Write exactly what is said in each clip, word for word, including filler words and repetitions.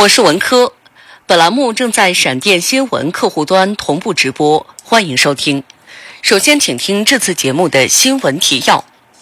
我是文科，本栏目正在闪电新闻客户端同步直播，欢迎收听。首先请听这次节目的新闻提要。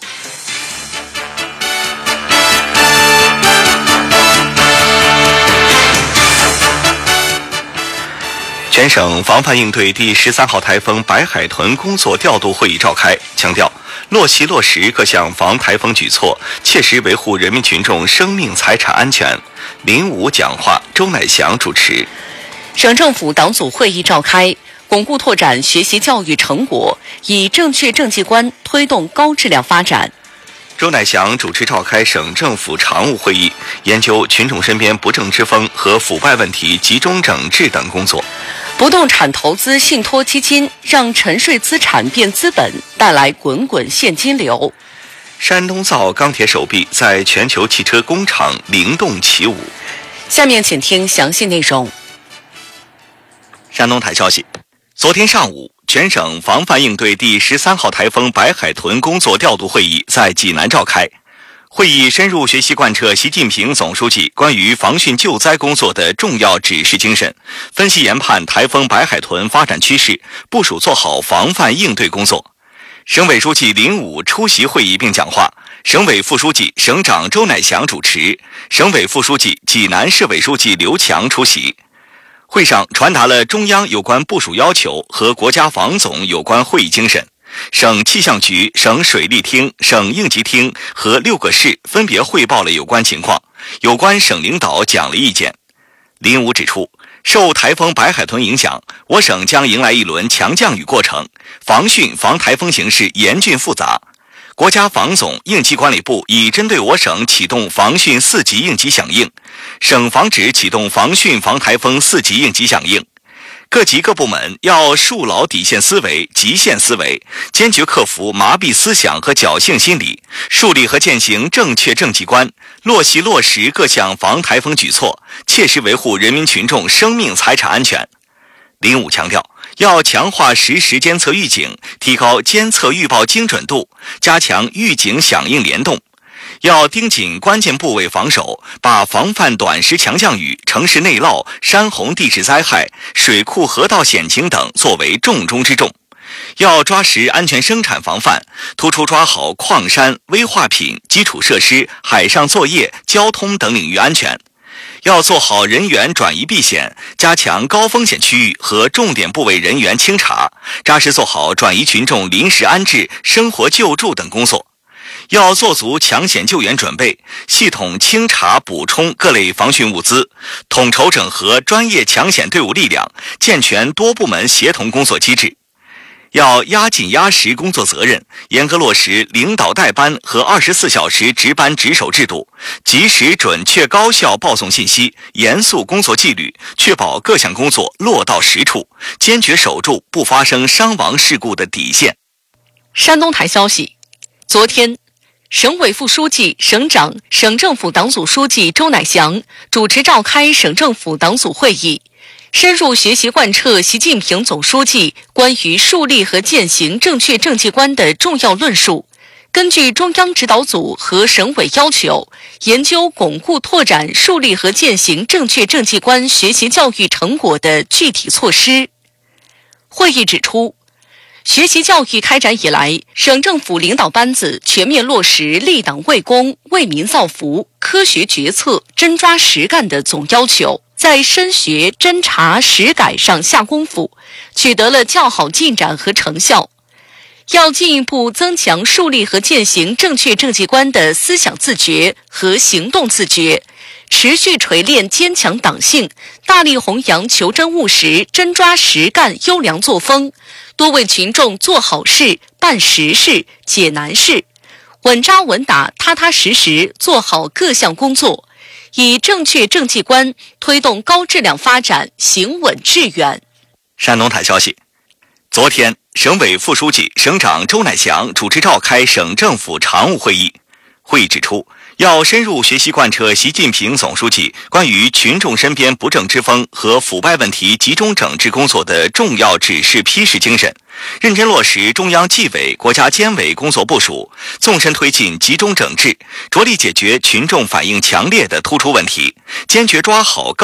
全省防范应对第十三号台风白海豚工作调度会议召开，强调落细落实各项防台风举措，切实维护人民群众生命财产安全。林武讲话，周乃祥主持。 省政府党组会议召开，巩固拓展学习教育成果，以正确政绩观推动高质量发展。 周乃祥主持召开省政府常务会议，研究群众身边不正之风和腐败问题集中整治等工作。 不动产投资信托基金让沉睡资产变资本，带来滚滚现金流。 山东造钢铁手臂在全球汽车工厂灵动起舞。 下面请听详细内容。 山东台消息，昨天上午，全省防范应对第十三号台风白海豚工作调度会议在济南召开。会议深入学习贯彻习近平总书记关于防汛救灾工作的重要指示精神，分析研判台风白海豚发展趋势，部署做好防范应对工作。省委书记林武出席会议并讲话，省委副书记、省长周乃祥主持，省委副书记、济南市委书记刘强出席。会上传达了中央有关部署要求和国家防总有关会议精神。省气象局、省水利厅、省应急厅和六个市分别汇报了有关情况，有关省领导讲了意见。林武指出，受台风白海豚影响，我省将迎来一轮强降雨过程，防汛防台风形势严峻复杂。国家防总、应急管理部已针对我省启动防汛四级应急响应，省防指启动防汛防台风四级应急响应。各级各部门要树牢底线思维、极限思维，坚决克服麻痹思想和侥幸心理，树立和践行正确政绩观，落细落实各项防台风举措，切实维护人民群众生命财产安全。林武强调，要强化实时监测预警，提高监测预报精准度，加强预警响应联动。要盯紧关键部位防守，把防范短时强降雨、城市内涝、山洪地质灾害、水库河道险情等作为重中之重。要抓实安全生产防范，突出抓好矿山、危化品、基础设施、海上作业、交通等领域安全。要做好人员转移避险，加强高风险区域和重点部位人员清查，扎实做好转移群众临时安置、生活救助等工作。要做足抢险救援准备，系统清查补充各类防汛物资，统筹整合专业抢险队伍力量，健全多部门协同工作机制。要压紧压实工作责任，严格落实领导带班和二十四小时值班值守制度，及时准确高效报送信息，严肃工作纪律，确保各项工作落到实处，坚决守住不发生伤亡事故的底线。 山东台消息，昨天省委副书记、省长、省政府党组书记周乃祥主持召开省政府党组会议，深入学习贯彻习近平总书记关于树立和践行正确政绩观的重要论述，根据中央指导组和省委要求，研究巩固拓展树立和践行正确政绩观学习教育成果的具体措施。会议指出，学习教育开展以来，省政府领导班子全面落实立党为公、为民造福、科学决策、真抓实干的总要求，在深学、侦查、实改上下功夫，取得了较好进展和成效。要进一步增强树立和践行正确政绩观的思想自觉和行动自觉，持续锤炼坚强党性，大力弘扬求真务实、真抓实干优良作风，多为群众做好事、办实事、解难事，稳扎稳打、踏踏实实做好各项工作，以正确政绩观推动高质量发展，行稳致远。 山东台消息，昨天，省委副书记、省长周乃祥主持召开省政府常务会议。会议指出，要深入学习贯彻习近平总书记关于群众身边不正之风和腐败问题集中整治工作的重要指示批示精神，认真落实中央纪委、国家监委工作部署，纵深推进集中整治，着力解决群众反映强烈的突出问题，坚决抓好